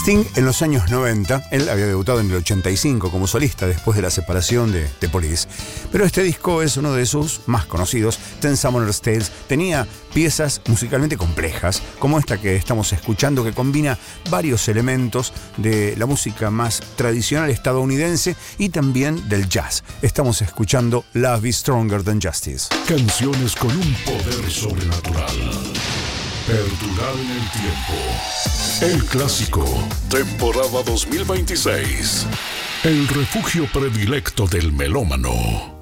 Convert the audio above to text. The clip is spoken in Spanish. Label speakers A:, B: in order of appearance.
A: Sting en los años 90, él había debutado en el 85 como solista después de la separación de Police, pero este disco es uno de sus más conocidos. Ten Summoner's Tales tenía piezas musicalmente complejas, como esta que estamos escuchando, que combina varios elementos de la música más tradicional estadounidense y también del jazz. Estamos escuchando Love is Stronger Than Justice.
B: Canciones con un poder sobrenatural. Perdurar en el tiempo. El clásico, temporada 2026. El refugio predilecto del melómano.